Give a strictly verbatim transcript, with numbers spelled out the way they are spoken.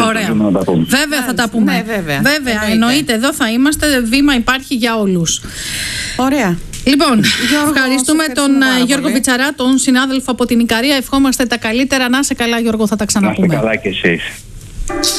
Ωραία. Να τα πούμε. Βέβαια θα τα πούμε. Ναι, βέβαια. Βέβαια, Εννοείται. εννοείται. Εδώ θα είμαστε. Βήμα υπάρχει για όλους. Ωραία. Λοιπόν, Γιώργο, ευχαριστούμε σε τον ευχαριστούμε πάρα Γιώργο πολύ. Βιτσαρά, τον συνάδελφο από την Ικαρία. Ευχόμαστε τα καλύτερα. Να είσαι καλά, Γιώργο, θα τα Να είστε ξαναπούμε. καλά κι εσείς.